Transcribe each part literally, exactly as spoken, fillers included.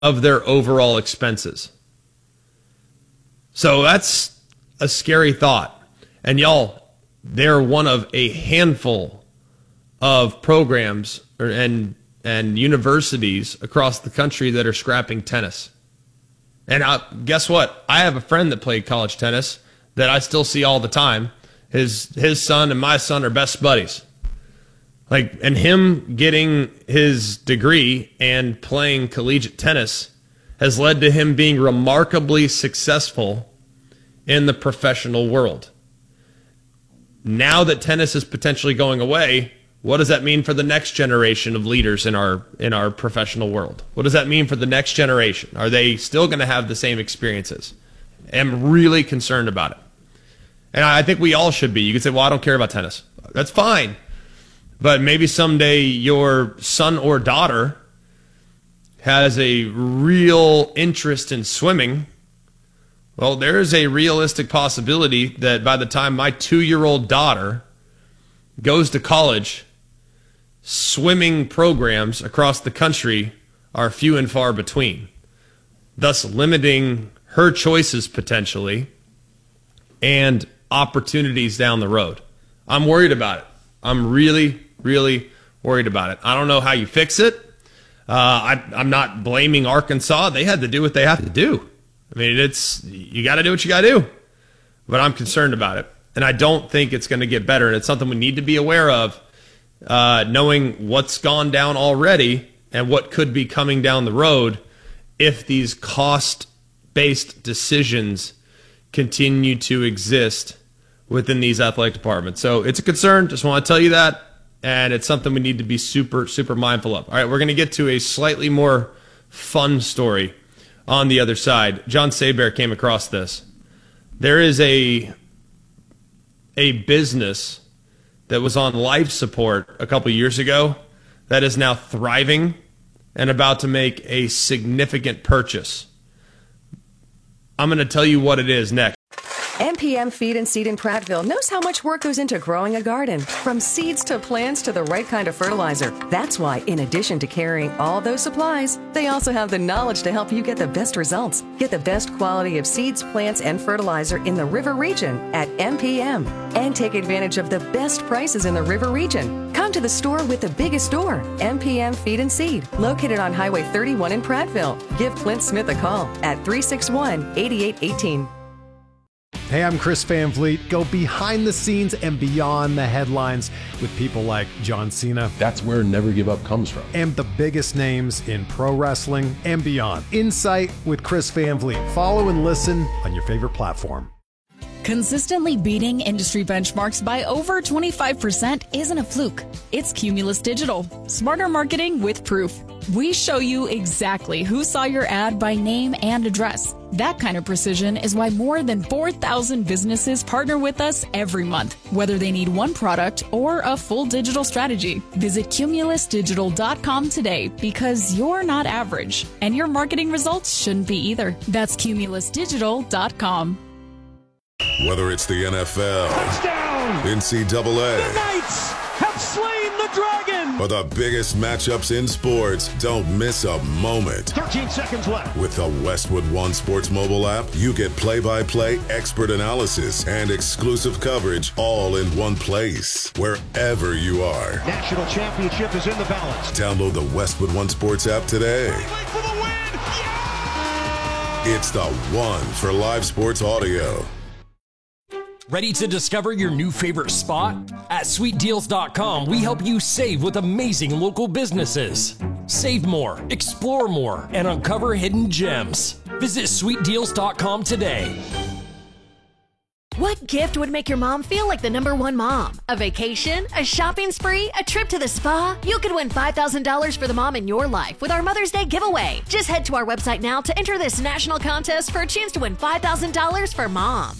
of their overall expenses. So that's a scary thought. And y'all, they're one of a handful of programs or, and and universities across the country that are scrapping tennis. And I, guess what? I have a friend that played college tennis that I still see all the time. His his son and my son are best buddies. Like, and him getting his degree and playing collegiate tennis has led to him being remarkably successful in the professional world. Now that tennis is potentially going away, what does that mean for the next generation of leaders in our in our professional world? What does that mean for the next generation? Are they still going to have the same experiences? I'm really concerned about it. And I think we all should be. You could say, well, I don't care about tennis. That's fine. But maybe someday your son or daughter has a real interest in swimming. Well, there is a realistic possibility that by the time my two-year-old daughter goes to college, swimming programs across the country are few and far between, thus limiting her choices potentially and opportunities down the road. I'm worried about it. I'm really, really worried about it. I don't know how you fix it. Uh, I, I'm not blaming Arkansas. They had to do what they have to do. I mean, it's you got to do what you got to do. But I'm concerned about it. And I don't think it's going to get better. And it's something we need to be aware of, uh, knowing what's gone down already and what could be coming down the road if these cost-based decisions continue to exist within these athletic departments. So it's a concern. Just want to tell you that. And it's something we need to be super, super mindful of. All right, we're going to get to a slightly more fun story on the other side. John Saber came across this. There is a a business that was on life support a couple years ago that is now thriving and about to make a significant purchase. I'm going to tell you what it is next. M P M Feed and Seed in Prattville knows how much work goes into growing a garden, from seeds to plants to the right kind of fertilizer. That's why, in addition to carrying all those supplies, they also have the knowledge to help you get the best results. Get the best quality of seeds, plants, and fertilizer in the River Region at M P M. And take advantage of the best prices in the River Region. Come to the store with the biggest store, M P M Feed and Seed, located on Highway thirty-one in Prattville. Give Clint Smith a call at three six one, eight eight one eight. Hey, I'm Chris Van Vliet. Go behind the scenes and beyond the headlines with people like John Cena. That's where Never Give Up comes from. And the biggest names in pro wrestling and beyond. Insight with Chris Van Vliet. Follow and listen on your favorite platform. Consistently beating industry benchmarks by over twenty-five percent isn't a fluke. It's Cumulus Digital. Smarter marketing with proof. We show you exactly who saw your ad by name and address. That kind of precision is why more than four thousand businesses partner with us every month, whether they need one product or a full digital strategy. Visit cumulus digital dot com today, because you're not average, and your marketing results shouldn't be either. That's cumulus digital dot com. Whether it's the N F L, touchdown, N C double A, the Knights have slain the dragon, or the biggest matchups in sports, don't miss a moment. thirteen seconds left. With the Westwood One Sports mobile app, you get play-by-play expert analysis and exclusive coverage all in one place, wherever you are. National championship is in the balance. Download the Westwood One Sports app today. For the win. Yeah! It's the one for live sports audio. Ready to discover your new favorite spot? At sweet deals dot com, we help you save with amazing local businesses. Save more, explore more, and uncover hidden gems. Visit sweet deals dot com today. What gift would make your mom feel like the number one mom? A vacation? A shopping spree? A trip to the spa? You could win five thousand dollars for the mom in your life with our Mother's Day giveaway. Just head to our website now to enter this national contest for a chance to win five thousand dollars for mom.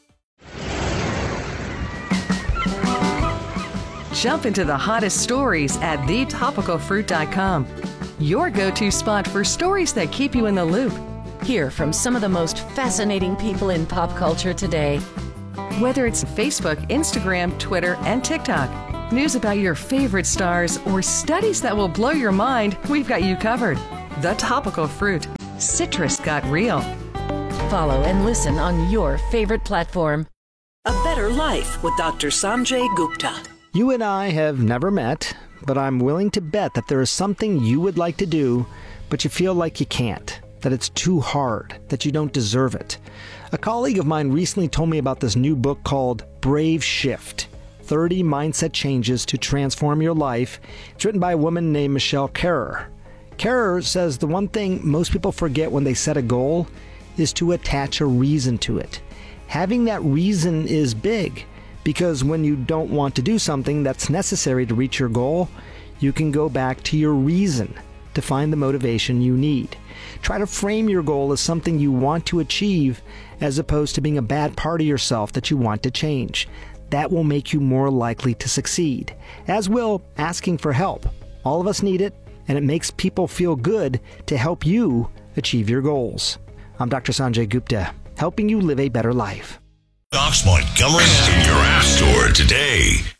Jump into the hottest stories at the topical fruit dot com. Your go-to spot for stories that keep you in the loop. Hear from some of the most fascinating people in pop culture today. Whether it's Facebook, Instagram, Twitter, and TikTok, news about your favorite stars, or studies that will blow your mind, we've got you covered. The Topical Fruit. Citrus got real. Follow and listen on your favorite platform. A Better Life with Doctor Sanjay Gupta. You and I have never met, but I'm willing to bet that there is something you would like to do, but you feel like you can't, that it's too hard, that you don't deserve it. A colleague of mine recently told me about this new book called Brave Shift, thirty Mindset Changes to Transform Your Life. It's written by a woman named Michelle Kerrer. Kerrer says the one thing most people forget when they set a goal is to attach a reason to it. Having that reason is big, because when you don't want to do something that's necessary to reach your goal, you can go back to your reason to find the motivation you need. Try to frame your goal as something you want to achieve as opposed to being a bad part of yourself that you want to change. That will make you more likely to succeed, as will asking for help. All of us need it, and it makes people feel good to help you achieve your goals. I'm Doctor Sanjay Gupta, helping you live a better life. Docs Montgomery in your app store today.